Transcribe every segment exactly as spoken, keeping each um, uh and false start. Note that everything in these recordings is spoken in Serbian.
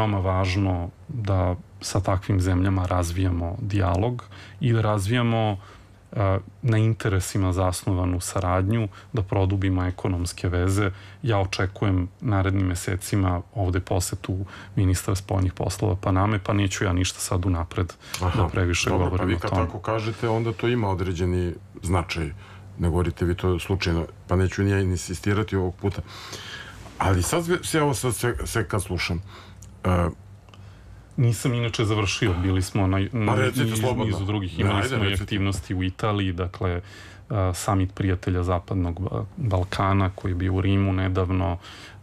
veoma važno da sa takvim zemljama razvijamo dijalog i da razvijamo na interesima zasnovanu saradnju, da produbimo ekonomske veze. Ja očekujem narednim mesecima ovde posetu ministra spoljnih poslova Paname, pa neću ja ništa sad unapred da previše govorim o tome. Dobro, pa vi kad tako kažete, onda to ima određeni značaj. Ne govorite vi to slučajno, pa neću ni ja insistirati ovog puta. Ali sad sve ovo sad sve kad slušam, nisam inače završio, bili smo na nizu drugih, imali smo i aktivnosti u Italiji, dakle samit prijatelja Zapadnog Balkana koji je bio u Rimu nedavno,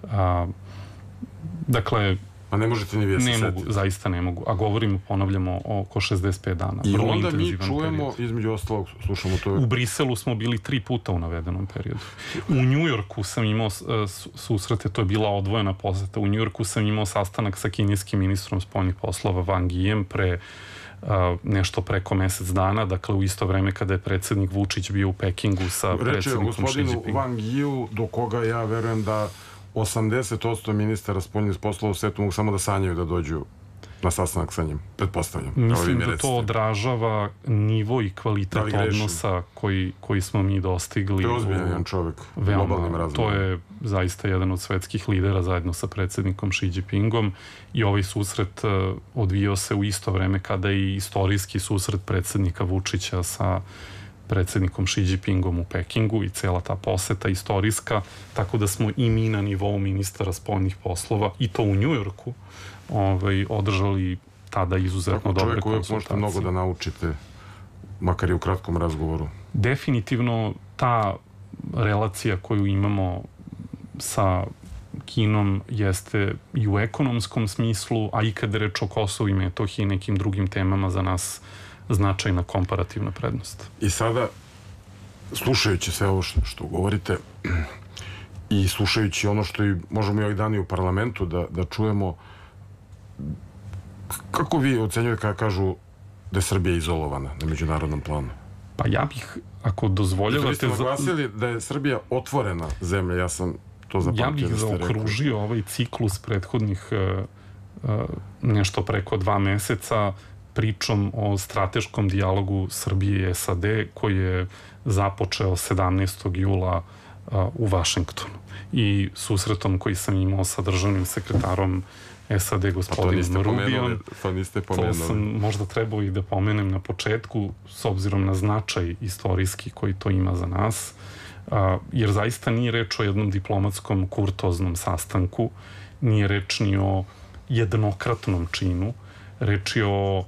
dakle a ne možete ni vi se setiti. Ne mogu, zaista ne mogu, a govorimo, ponavljamo oko šezdeset pet dana. I onda mi čujemo, između ostalog, slušamo to. U Briselu smo bili tri puta u navedenom periodu. U Njujorku sam imao susrete, to je bila odvojena poseta, u Njujorku sam imao sastanak sa kineskim ministrom spoljnih poslova Wang Yijem pre nešto preko mesec dana, dakle u isto vreme kada je predsjednik Vučić bio u Pekingu sa predsjednikom Xi Jinpingom. Reče gospodinu Wang Yiu, do koga ja verujem da osamdeset posto ministara spoljnih poslova u svetu mogu samo da sanjaju da dođu na sastanak sa njim, pretpostavljam. Mislim da to odražava nivo i kvalitet odnosa koji smo mi dostigli. To je ozbiljan čovjek u globalnim razvojem. To je zaista jedan od svetskih lidera zajedno sa predsjednikom Xi Jinpingom i ovaj susret odvijao se u isto vreme kada je i istorijski susret predsjednika Vučića sa predsjednikom Xi Jinpingom u Pekingu i cela ta poseta istorijska, tako da smo i mi na nivou ministara spoljnih poslova i to u Njujorku održali tada izuzetno dobre konsultacije. Tako čovjek uvijek možete mnogo da naučite, makar i u kratkom razgovoru. Definitivno ta relacija koju imamo sa Kinom jeste i u ekonomskom smislu, a i kada je reč o Kosovu i Metohiji i nekim drugim temama za nas značajna komparativna prednost. I sada, slušajući sve ovo što govorite i slušajući ono što i možemo i ovih dana i u parlamentu da čujemo, kako vi ocenjujete kada kažu da je Srbija izolovana na međunarodnom planu? Pa ja bih, ako dozvoljavate... Vi ste naglasili da je Srbija otvorena zemlja, ja sam to zapamtio. Ja bih zaokružio ovaj ciklus prethodnih nešto preko dva meseca pričom o strateškom dijalogu Srbije i S A D koji je započeo sedamnaestog jula u Vašingtonu i susretom koji sam imao sa državnim sekretarom S A D gospodinom Rubijom. Pa niste pomenuli. To sam možda trebao i da pomenem na početku s obzirom na značaj istorijski koji to ima za nas, jer zaista nije reč o jednom diplomatskom kurtoznom sastanku, nije reč ni o jednokratnom činu, reč je o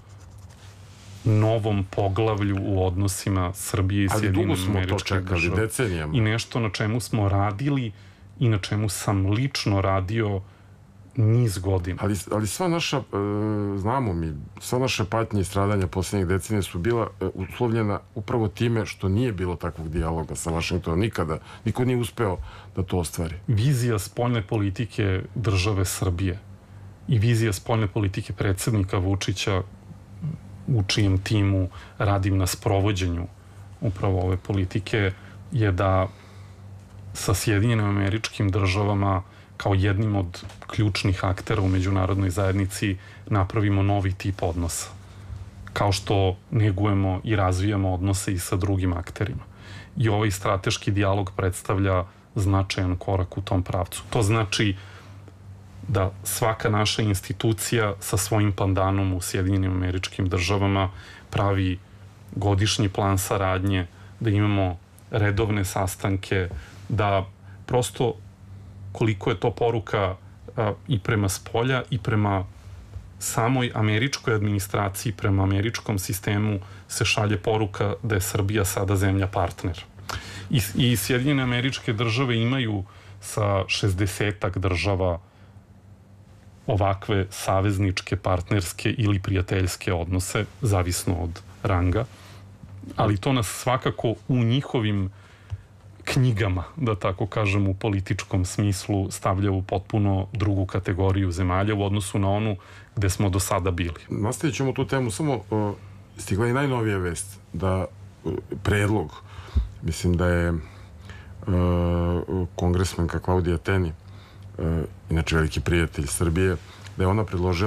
novom poglavlju u odnosima Srbije i Sjedinjenih Američkih Država. I nešto na čemu smo radili i na čemu sam lično radio niz godina. Ali sva naša, znamo mi, sva naša patnje i stradanja posljednjih decenija su bila uslovljena upravo time što nije bilo takvog dijaloga sa Vašingtonom nikada. Niko nije uspeo da to ostvari. Vizija spoljne politike države Srbije i vizija spoljne politike predsjednika Vučića u čijem timu radim na sprovođenju upravo ove politike je da sa Sjedinjenim Američkim Državama kao jednim od ključnih aktera u međunarodnoj zajednici napravimo novi tip odnosa. Kao što negujemo i razvijamo odnose i sa drugim akterima. I ovaj strateški dijalog predstavlja značajan korak u tom pravcu. To znači da svaka naša institucija sa svojim pandanom u Sjedinjenim Američkim Državama pravi godišnji plan saradnje, da imamo redovne sastanke, da prosto koliko je to poruka i prema spolja i prema samoj američkoj administraciji, prema američkom sistemu se šalje poruka da je Srbija sada zemlja partner. I Sjedinjene Američke Države imaju sa šezdesetak država ovakve savezničke, partnerske ili prijateljske odnose, zavisno od ranga, ali to nas svakako u njihovim knjigama, da tako kažem, u političkom smislu stavlja u potpuno drugu kategoriju zemalja u odnosu na onu gde smo do sada bili. Nastavit ćemo tu temu, samo stigla i najnovija vest, da predlog, mislim da je kongresmenka Klaudija Teni, inače veliki prijatelj Srbije, da je ona predložila